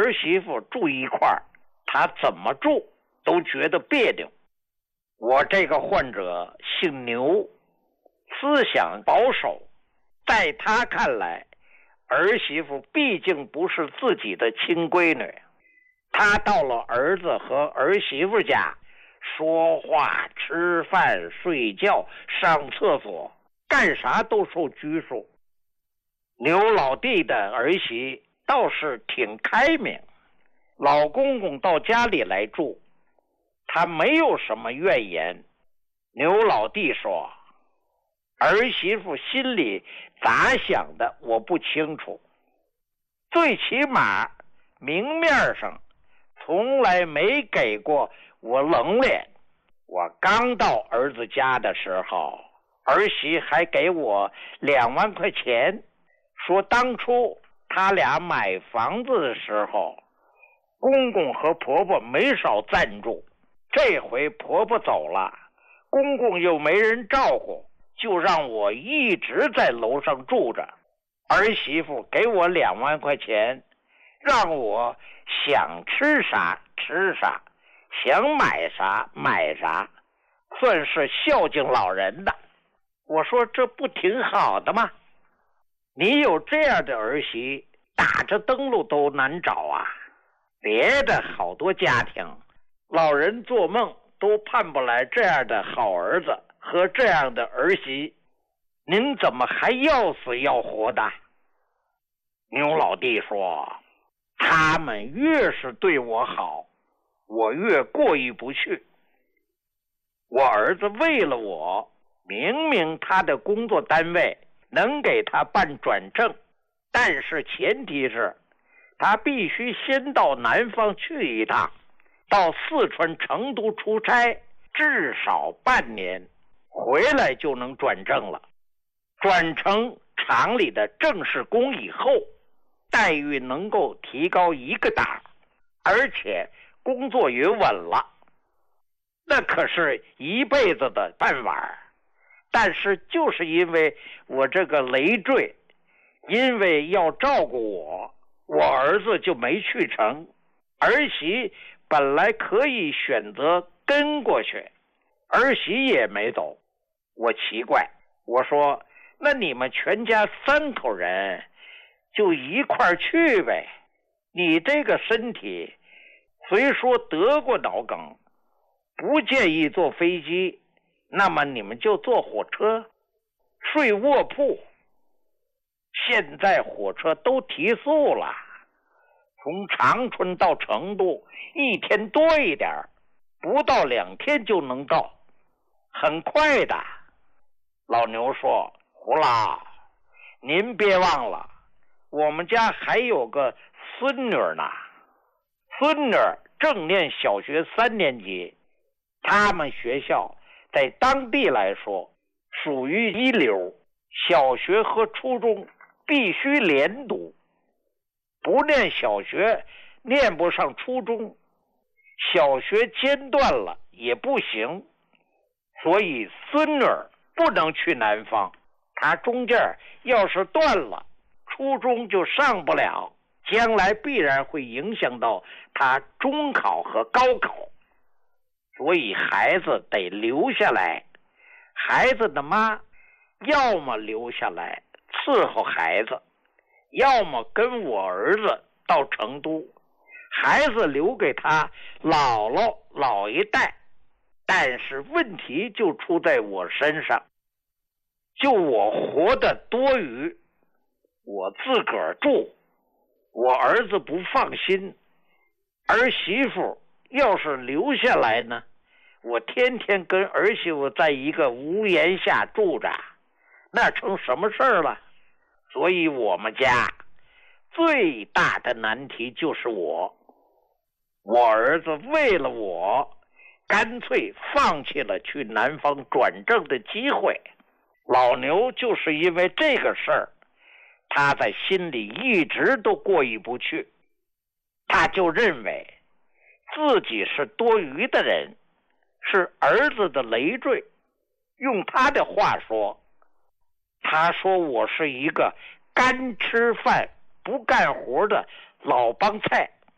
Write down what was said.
儿媳妇住一块儿，他怎么住都觉得别扭。我这个患者姓牛，思想保守，在他看来，儿媳妇毕竟不是自己的亲闺女。他到了儿子和儿媳妇家，说话、吃饭、睡觉、上厕所，干啥都受拘束。牛老弟的儿媳倒是挺开明，老公公到家里来住，他没有什么怨言。牛老弟说，儿媳妇心里咋想的我不清楚，最起码明面上从来没给过我冷脸。我刚到儿子家的时候，儿媳还给我2万块钱，说当初他俩买房子的时候，公公和婆婆没少赞助，这回婆婆走了，公公又没人照顾，就让我一直在楼上住着。儿媳妇给我2万块钱，让我想吃啥吃啥，想买啥买啥，算是孝敬老人的。我说这不挺好的吗？你有这样的儿媳，打着灯笼都难找啊。别的好多家庭，老人做梦都盼不来这样的好儿子和这样的儿媳，您怎么还要死要活的？牛老弟说，他们越是对我好，我越过意不去。我儿子为了我，明明他的工作单位能给他办转正，但是前提是他必须先到南方去一趟，到四川成都出差，至少半年，回来就能转正了。转成厂里的正式工以后，待遇能够提高1个档，而且工作也稳了，那可是一辈子的饭碗。但是就是因为我这个累赘，因为要照顾我儿子就没去成。儿媳本来可以选择跟过去，儿媳也没走。我奇怪，我说那你们全家3口人就一块去呗。你这个身体虽说得过脑梗，不建议坐飞机，那么你们就坐火车，睡卧铺。现在火车都提速了，从长春到成都1天多一点，不到2天就能到，很快的。老牛说，胡老，您别忘了，我们家还有个孙女呢，孙女正念小学3年级，他们学校在当地来说属于一流，小学和初中必须连读，不念小学念不上初中，小学间断了也不行，所以孙女不能去南方，她中间要是断了，初中就上不了，将来必然会影响到她中考和高考，所以孩子得留下来。孩子的妈要么留下来伺候孩子，要么跟我儿子到成都，孩子留给他姥姥姥一代。但是问题就出在我身上，就我活得多余，我自个儿住，我儿子不放心，儿媳妇要是留下来呢，我天天跟儿媳妇在一个屋檐下住着，那成什么事儿了？所以我们家最大的难题就是我儿子为了我，干脆放弃了去南方转正的机会。老牛就是因为这个事儿，他在心里一直都过意不去，他就认为自己是多余的人，是儿子的累赘。用他的话说，他说我是一个干吃饭不干活的老帮菜。